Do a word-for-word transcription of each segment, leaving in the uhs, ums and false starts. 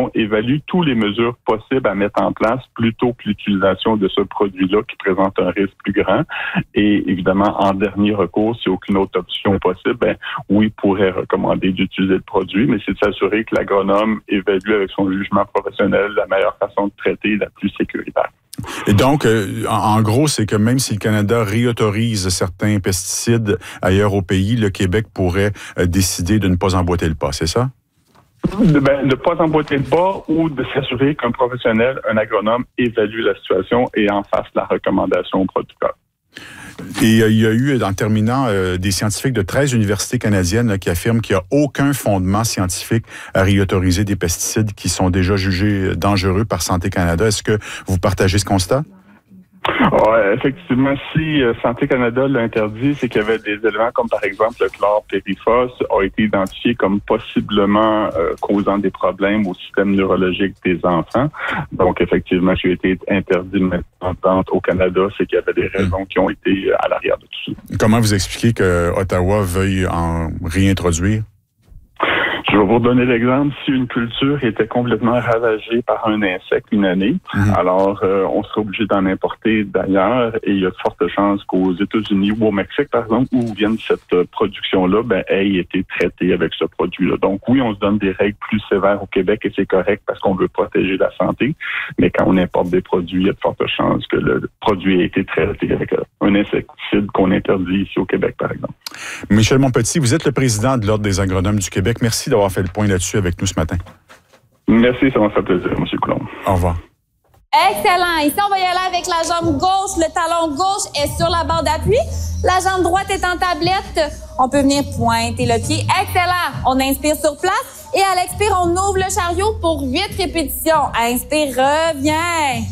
situation, évalue toutes les mesures possibles à mettre en place plutôt que l'utilisation de ce produit-là qui présente un risque plus grand. Et évidemment, en dernier recours, si aucune autre option possible, ben oui, pourrait recommander d'utiliser le produit, mais c'est de s'assurer que l'agronome évalue avec son jugement professionnel la meilleure façon de traiter, la plus sécuritaire. Et donc, euh, en, en gros, c'est que même si le Canada réautorise certains pesticides ailleurs au pays, le Québec pourrait euh, décider de ne pas emboîter le pas, c'est ça? De ben, ne pas emboîter le pas ou de s'assurer qu'un professionnel, un agronome, évalue la situation et en fasse la recommandation au producteur. Et euh, il y a eu, en terminant, euh, des scientifiques de treize universités canadiennes là, qui affirment qu'il n'y a aucun fondement scientifique à réautoriser des pesticides qui sont déjà jugés dangereux par Santé Canada. Est-ce que vous partagez ce constat? Ouais, effectivement, si euh, Santé Canada l'a interdit, c'est qu'il y avait des éléments comme par exemple le chlorpyrifos a été identifié comme possiblement euh, causant des problèmes au système neurologique des enfants. Donc effectivement, qui a été interdit maintenant au Canada, c'est qu'il y avait des raisons qui ont été à l'arrière de tout ça. Comment vous expliquez que Ottawa veuille en réintroduire? Je vais vous donner l'exemple. Si une culture était complètement ravagée par un insecte une année, mmh. alors euh, on serait obligé d'en importer d'ailleurs et il y a de fortes chances qu'aux États-Unis ou au Mexique, par exemple, où vienne cette euh, production-là, ben, ait été traitée avec ce produit-là. Donc oui, on se donne des règles plus sévères au Québec et c'est correct parce qu'on veut protéger la santé, mais quand on importe des produits, il y a de fortes chances que le produit ait été traité avec euh, un insecticide qu'on interdit ici au Québec, par exemple. Michel Montpetit, vous êtes le président de l'Ordre des agronomes du Québec. Merci d'avoir fait le point là-dessus avec nous ce matin. Merci, ça m'a fait plaisir, M. Coulombe. Au revoir. Excellent. Ici, on va y aller avec la jambe gauche. Le talon gauche est sur la barre d'appui. La jambe droite est en tablette. On peut venir pointer le pied. Excellent. On inspire sur place. Et à l'expire, on ouvre le chariot pour huit répétitions. Inspire, reviens.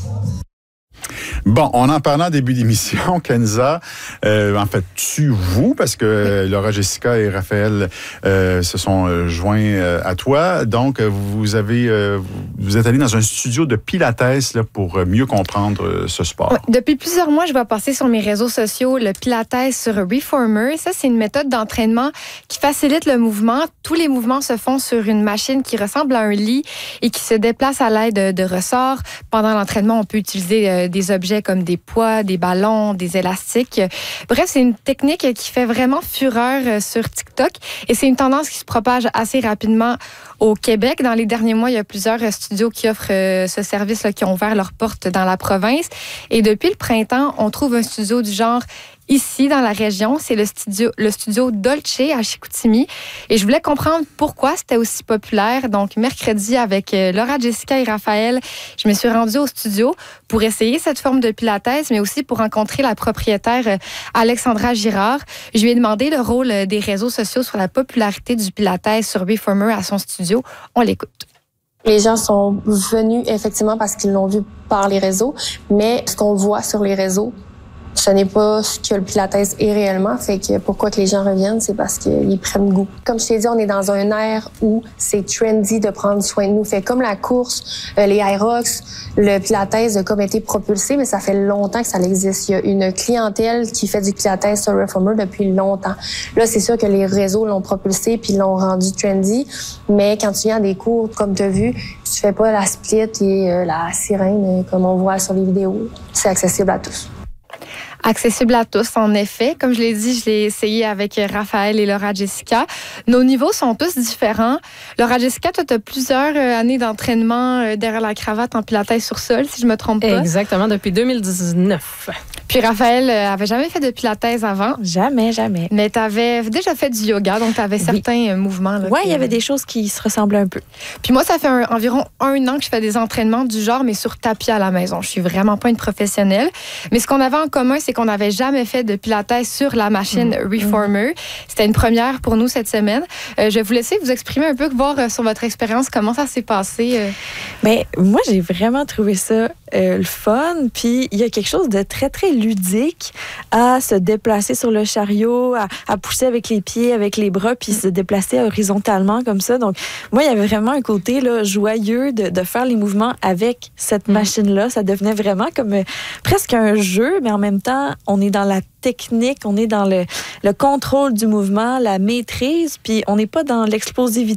Bon, on en parlait en début d'émission, Kenza. Euh, en fait, tu, vous, parce que Laura, Jessica et Raphaël euh, se sont euh, joints euh, à toi. Donc, vous avez, euh, vous êtes allé dans un studio de Pilates là, pour mieux comprendre euh, ce sport. Ouais, depuis plusieurs mois, je vois passer sur mes réseaux sociaux le Pilates sur Reformer. Ça, c'est une méthode d'entraînement qui facilite le mouvement. Tous les mouvements se font sur une machine qui ressemble à un lit et qui se déplace à l'aide de, de ressorts. Pendant l'entraînement, on peut utiliser euh, des objets comme des poids, des ballons, des élastiques. Bref, c'est une technique qui fait vraiment fureur sur TikTok et c'est une tendance qui se propage assez rapidement au Québec. Dans les derniers mois, il y a plusieurs studios qui offrent ce service là, qui ont ouvert leurs portes dans la province. Et depuis le printemps, on trouve un studio du genre ici, dans la région. C'est le studio, le studio Dolce à Chicoutimi. Et je voulais comprendre pourquoi c'était aussi populaire. Donc, mercredi, avec Laura, Jessica et Raphaël, je me suis rendue au studio pour essayer cette forme de pilates, mais aussi pour rencontrer la propriétaire Alexandra Girard. Je lui ai demandé le rôle des réseaux sociaux sur la popularité du pilates sur Reformer à son studio. On l'écoute. Les gens sont venus effectivement parce qu'ils l'ont vu par les réseaux, mais ce qu'on voit sur les réseaux, ce n'est pas ce que le Pilates est réellement. Fait que pourquoi que les gens reviennent, c'est parce qu'ils prennent goût. Comme je t'ai dit, on est dans un air où c'est trendy de prendre soin de nous. Fait comme la course, euh, les Aerox, le Pilates a comme été propulsé, mais ça fait longtemps que ça existe. Il y a une clientèle qui fait du Pilates sur Reformer depuis longtemps. Là, c'est sûr que les réseaux l'ont propulsé puis l'ont rendu trendy, mais quand tu viens à des cours, comme tu as vu, tu fais pas la split et euh, la sirène comme on voit sur les vidéos. C'est accessible à tous. Accessible à tous, en effet. Comme je l'ai dit, je l'ai essayé avec Raphaël et Laura Jessica. Nos niveaux sont tous différents. Laura Jessica, toi, tu as plusieurs années d'entraînement derrière la cravate en pilates sur sol, si je me trompe pas. Exactement, depuis deux mille dix-neuf. Puis Raphaël avait jamais fait de pilates avant. Jamais, jamais. Mais tu avais déjà fait du yoga, donc tu avais certains oui. mouvements. Oui, il y avait des choses qui se ressemblaient un peu. Puis moi, ça fait un, environ un an que je fais des entraînements du genre, mais sur tapis à la maison. Je suis vraiment pas une professionnelle. Mais ce qu'on avait en commun, c'est qu'on n'avait jamais fait de pilates sur la machine mmh. Reformer. C'était une première pour nous cette semaine. Euh, je vais vous laisser vous exprimer un peu, voir euh, sur votre expérience, comment ça s'est passé. Euh. Bien, moi, j'ai vraiment trouvé ça euh, le fun. Puis, il y a quelque chose de très, très ludique à se déplacer sur le chariot, à, à pousser avec les pieds, avec les bras, puis se déplacer horizontalement comme ça. Donc, moi, il y avait vraiment un côté là, joyeux de, de faire les mouvements avec cette mmh. machine-là. Ça devenait vraiment comme euh, presque un jeu, mais en même temps, on est dans la technique, on est dans le, le contrôle du mouvement, la maîtrise, puis on n'est pas dans l'explosivité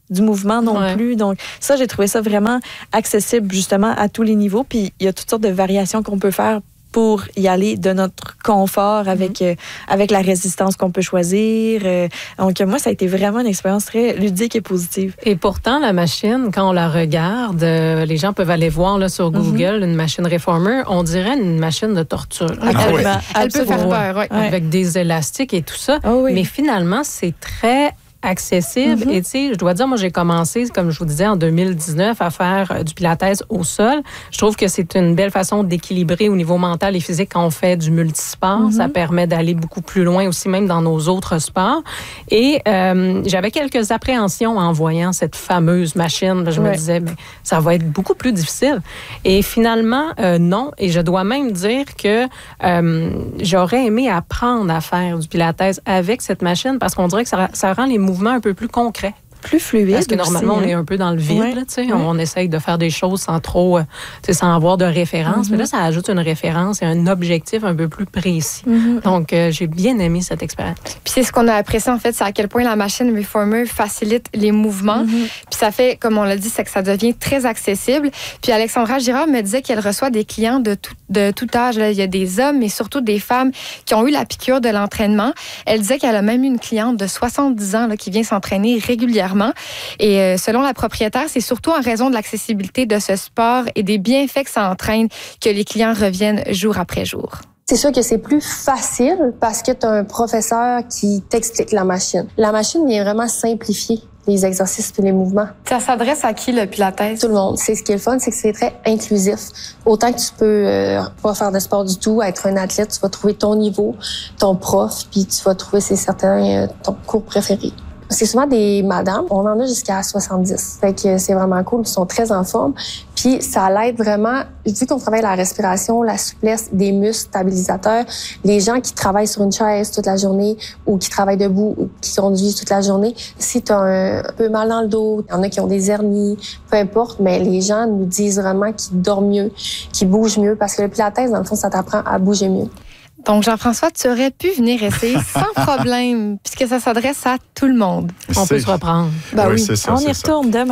du mouvement non ouais. plus. Donc, ça, j'ai trouvé ça vraiment accessible, justement, à tous les niveaux. Puis, il y a toutes sortes de variations qu'on peut faire pour y aller de notre confort avec, mm-hmm. euh, avec la résistance qu'on peut choisir. Euh, donc, moi, ça a été vraiment une expérience très ludique et positive. Et pourtant, la machine, quand on la regarde, euh, les gens peuvent aller voir là, sur Google mm-hmm. une machine Reformer, on dirait une machine de torture. Ah, ah, oui. Elle Absolument. peut faire peur, oui. Avec des élastiques et tout ça. Oh, oui. Mais finalement, c'est très accessible. Mm-hmm. Et tu sais, je dois dire, moi, j'ai commencé, comme je vous disais, en deux mille dix-neuf à faire euh, du pilates au sol. Je trouve que c'est une belle façon d'équilibrer au niveau mental et physique quand on fait du multisport. Mm-hmm. Ça permet d'aller beaucoup plus loin aussi, même dans nos autres sports. Et euh, j'avais quelques appréhensions en voyant cette fameuse machine. Je ouais. me disais, mais ça va être beaucoup plus difficile. Et finalement, euh, non. Et je dois même dire que euh, j'aurais aimé apprendre à faire du pilates avec cette machine parce qu'on dirait que ça, ça rend les mouvement un peu plus concret. Plus fluide. Parce que normalement, aussi, on est un peu dans le vide. Ouais. Là, ouais. On essaye de faire des choses sans trop, sans avoir de référence. Mm-hmm. Mais là, ça ajoute une référence et un objectif un peu plus précis. Mm-hmm. Donc, euh, j'ai bien aimé cette expérience. Puis c'est ce qu'on a apprécié, en fait, c'est à quel point la machine Reformer facilite les mouvements. Mm-hmm. Puis ça fait, comme on l'a dit, c'est que ça devient très accessible. Puis Alexandra Girard me disait qu'elle reçoit des clients de tout, de tout âge. Là, il y a des hommes, mais surtout des femmes qui ont eu la piqûre de l'entraînement. Elle disait qu'elle a même eu une cliente de soixante-dix ans là, qui vient s'entraîner régulièrement. Et Et selon la propriétaire, c'est surtout en raison de l'accessibilité de ce sport et des bienfaits que ça entraîne que les clients reviennent jour après jour. C'est sûr que c'est plus facile parce que tu as un professeur qui t'explique la machine. La machine vient vraiment simplifier les exercices et les mouvements. Ça s'adresse à qui, le Pilates? Tout le monde. C'est ce qui est le fun, c'est que c'est très inclusif. Autant que tu peux euh, pas faire de sport du tout, être un athlète, tu vas trouver ton niveau, ton prof, puis tu vas trouver c'est certain euh, ton cours préféré. C'est souvent des madames. On en a jusqu'à soixante-dix. Fait que c'est vraiment cool. Ils sont très en forme. Puis ça l'aide vraiment, vu qu'on travaille la respiration, la souplesse, des muscles stabilisateurs, les gens qui travaillent sur une chaise toute la journée ou qui travaillent debout ou qui conduisent toute la journée, si tu as un peu mal dans le dos, il y en a qui ont des hernies, peu importe, mais les gens nous disent vraiment qu'ils dorment mieux, qu'ils bougent mieux parce que le pilates, dans le fond, ça t'apprend à bouger mieux. Donc, Jean-François, tu aurais pu venir essayer sans problème, puisque ça s'adresse à tout le monde. On peut se reprendre. Ben oui, oui. C'est ça, on c'est y retourne ça. demain.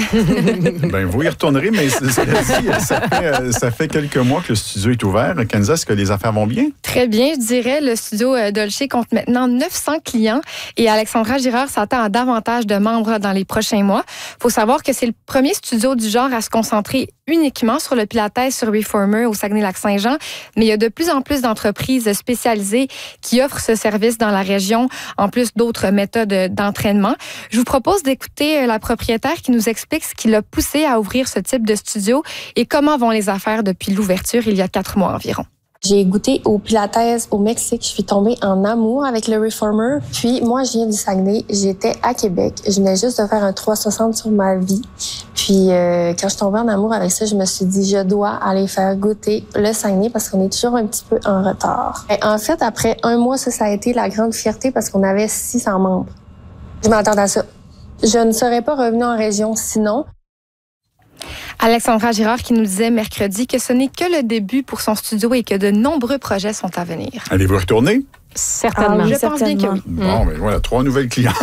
Ben, vous y retournerez, mais ça, ça, ça, fait, ça fait quelques mois que le studio est ouvert. Kansas, est-ce que les affaires vont bien? Très bien, je dirais. Le studio Dolce compte maintenant neuf cents clients et Alexandra Girard s'attend à davantage de membres dans les prochains mois. Il faut savoir que c'est le premier studio du genre à se concentrer uniquement sur le Pilates sur Reformer au Saguenay-Lac-Saint-Jean, mais il y a de plus en plus d'entreprises spécialisées qui offrent ce service dans la région, en plus d'autres méthodes d'entraînement. Je vous propose d'écouter la propriétaire qui nous explique ce qui l'a poussé à ouvrir ce type de studio et comment vont les affaires depuis l'ouverture il y a quatre mois environ. J'ai goûté au Pilates au Mexique. Je suis tombée en amour avec le Reformer. Puis moi, je viens du Saguenay. J'étais à Québec. Je venais juste de faire un trois cent soixante sur ma vie. Puis euh, quand je suis tombée en amour avec ça, je me suis dit, je dois aller faire goûter le Saguenay parce qu'on est toujours un petit peu en retard. Et en fait, après un mois, ça, ça a été la grande fierté parce qu'on avait six cents membres. Je m'attendais à ça. Je ne serais pas revenue en région sinon. Alexandra Girard qui nous disait mercredi que ce n'est que le début pour son studio et que de nombreux projets sont à venir. Allez-vous retourner? Certainement. Ah, je Certainement. pense bien que oui. Bon, ben voilà, trois nouvelles clientes.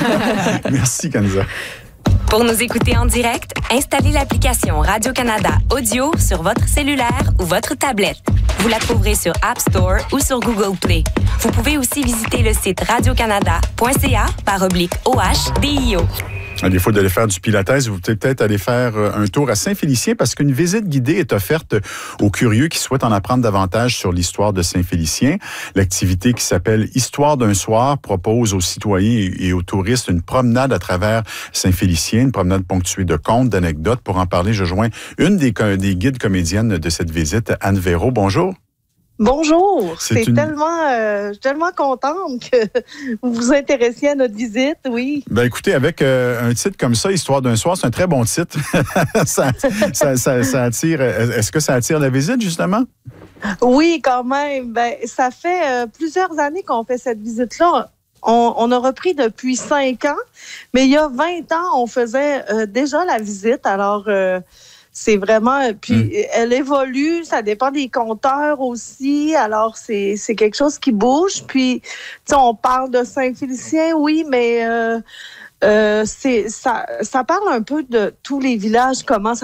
Merci, Kanza. Pour nous écouter en direct, installez l'application Radio-Canada Audio sur votre cellulaire ou votre tablette. Vous la trouverez sur App Store ou sur Google Play. Vous pouvez aussi visiter le site radiocanada point c a par oblique O H D I O. À défaut d'aller faire du Pilates, vous pouvez peut-être aller faire un tour à Saint-Félicien parce qu'une visite guidée est offerte aux curieux qui souhaitent en apprendre davantage sur l'histoire de Saint-Félicien. L'activité qui s'appelle Histoire d'un soir propose aux citoyens et aux touristes une promenade à travers Saint-Félicien, une promenade ponctuée de contes, d'anecdotes. Pour en parler, je joins une des, des guides comédiennes de cette visite, Anne Véraud. Bonjour. Bonjour, c'est, c'est une... tellement, euh, je suis tellement contente que vous vous intéressiez à notre visite, oui. Ben écoutez, avec euh, un titre comme ça, Histoire d'un soir, c'est un très bon titre. ça, ça, ça, ça attire. Est-ce que ça attire la visite justement? Oui, quand même. Ben ça fait euh, plusieurs années qu'on fait cette visite-là. On, on a repris depuis cinq ans, mais il y a vingt ans, on faisait euh, déjà la visite. Alors euh, c'est vraiment... Puis, mmh. elle évolue, ça dépend des compteurs aussi. Alors, c'est, c'est quelque chose qui bouge. Puis, tu sais, on parle de Saint-Félicien, oui, mais euh, Euh, c'est ça, ça parle un peu de tous les villages, comment ça